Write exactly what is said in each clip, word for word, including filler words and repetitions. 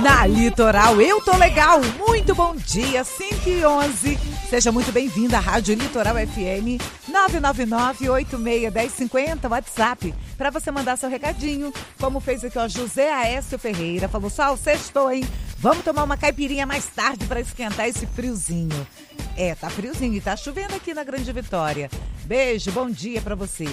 Na Litoral, eu tô legal. Muito bom dia, cinco e onze. Seja muito bem-vinda à Rádio Litoral F M nove nove nove, oito seis um zero cinco zero, WhatsApp, para você mandar seu recadinho, como fez aqui, ó, José Aécio Ferreira, falou, Sol, sextou, hein? Vamos tomar uma caipirinha mais tarde para esquentar esse friozinho. É, tá friozinho e tá chovendo aqui na Grande Vitória. Beijo, bom dia para você.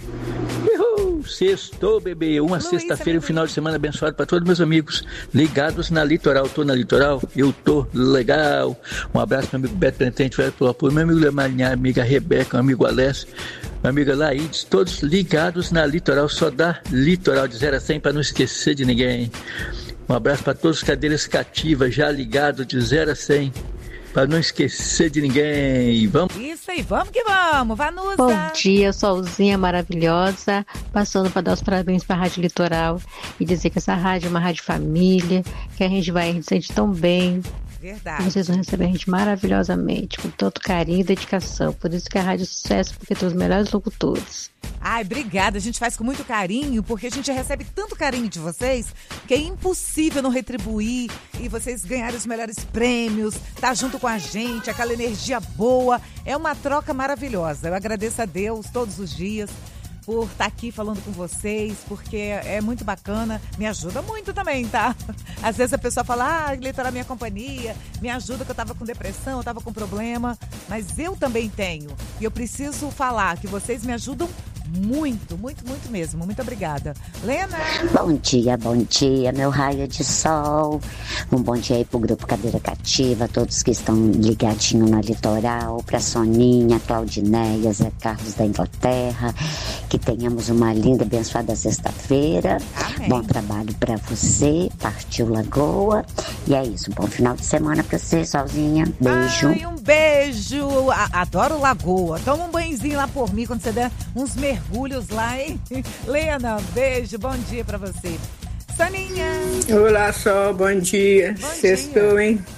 Uhul, sextou, bebê. Uma sexta-feira e um final de semana abençoado para todos meus amigos ligados na Litoral. Tô na Litoral? Eu tô legal. Um abraço meu amigo Beto Pentente, pelo apoio. Meu amigo Lemar, minha amiga Rebeca, meu amigo Alessio, minha amiga Laídes, todos ligados na Litoral. Só dá Litoral de zero a cem para não esquecer de ninguém. Um abraço para todos os cadeiras cativas já ligados de zero a cem. Para não esquecer de ninguém. Vamos. Isso aí, vamos que vamos. Vanusa. Bom dia, Solzinha maravilhosa. Passando para dar os parabéns para a Rádio Litoral e dizer que essa rádio é uma rádio família, que a gente vai, a gente se sente tão bem. Verdade. Vocês vão receber a gente maravilhosamente, com tanto carinho e dedicação. Por isso que a rádio é sucesso, porque tem os melhores locutores. Ai, obrigada. A gente faz com muito carinho, porque a gente recebe tanto carinho de vocês que é impossível não retribuir e vocês ganharem os melhores prêmios, tá junto com a gente, aquela energia boa. É uma troca maravilhosa. Eu agradeço a Deus todos os dias por estar aqui falando com vocês, porque é muito bacana, me ajuda muito também, tá? Às vezes a pessoa fala, ah, Litoral é minha companhia, me ajuda que eu tava com depressão, eu tava com problema, mas eu também tenho, e eu preciso falar que vocês me ajudam muito, muito, muito mesmo. Muito obrigada. Lena? Bom dia, bom dia, meu raio de sol. Um bom dia aí pro Grupo Cadeira Cativa, todos que estão ligadinhos na Litoral, pra Soninha, Claudinéia, Zé Carlos da Inglaterra. Que tenhamos uma linda, abençoada sexta-feira. Amém. Bom trabalho pra você. Partiu Lagoa. E é isso, bom final de semana pra você, Solzinha. Beijo. Ai, um beijo. A- adoro Lagoa. Toma um banhozinho lá por mim quando você der uns mergulhos lá, hein? Lena, beijo, bom dia pra você. Soninha. Olá, Sol, bom dia. Bom Sextou, dia. hein?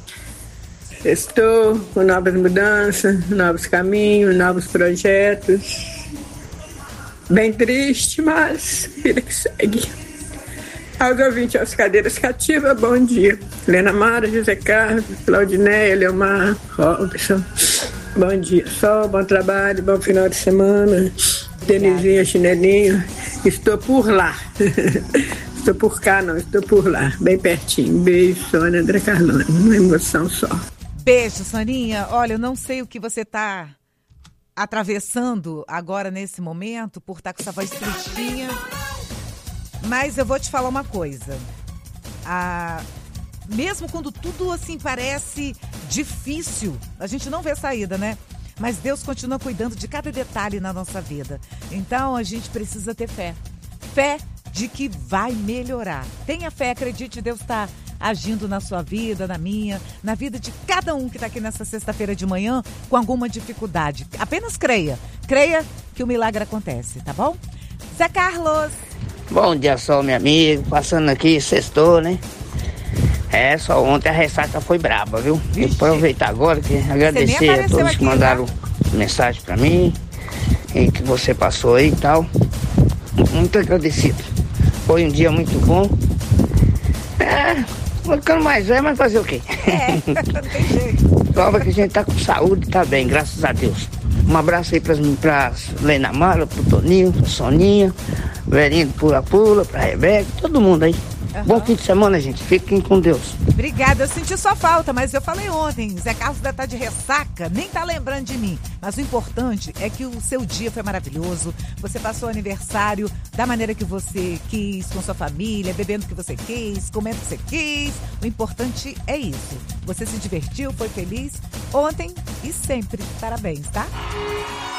Sextou com novas mudanças, novos caminhos, novos projetos. Bem triste, mas vida que segue. Aos ouvintes, aos cadeiras cativas, bom dia. Lena Mara, José Carlos, Claudinéia, Leomar, Robson. Bom dia, Sol, bom trabalho, bom final de semana. Tênisinha, chinelinho. Estou por lá. Estou por cá, não, estou por lá, bem pertinho. Beijo, Sônia André Carlone. Uma emoção só. Beijo, Soninha. Olha, eu não sei o que você tá atravessando agora nesse momento, por estar com essa voz tristinha, mas eu vou te falar uma coisa. A... Mesmo quando tudo assim parece difícil, a gente não vê saída, né? Mas Deus continua cuidando de cada detalhe na nossa vida. Então a gente precisa ter fé. Fé de que vai melhorar. Tenha fé, acredite, Deus está agindo na sua vida, na minha, na vida de cada um que está aqui nessa sexta-feira de manhã com alguma dificuldade. Apenas creia. Creia que o milagre acontece, tá bom? Zé Carlos. Bom dia, Sol, meu amigo. Passando aqui, sextou, né? É, só ontem a ressaca foi braba, viu? E aproveitar agora que agradecer a todos aqui, que mandaram tá? mensagem pra mim e que você passou aí e tal. Muito agradecido. Foi um dia muito bom. É, vou ficando mais velho, mas fazer o quê? É, não tem jeito. Prova que a gente tá com saúde, tá bem, graças a Deus. Um abraço aí pras, pras Lena Mara, pro Toninho, pra Soninha, Verinho do Pula Pula, pra Rebeca, todo mundo aí. Uhum. Bom fim de semana, gente. Fiquem com Deus. Obrigada, eu senti sua falta, mas eu falei ontem, Zé Carlos ainda tá de ressaca, nem tá lembrando de mim. Mas o importante é que o seu dia foi maravilhoso, você passou o aniversário da maneira que você quis, com sua família, bebendo o que você quis, comendo o que você quis. O importante é isso. Você se divertiu, foi feliz ontem e sempre. Parabéns, tá?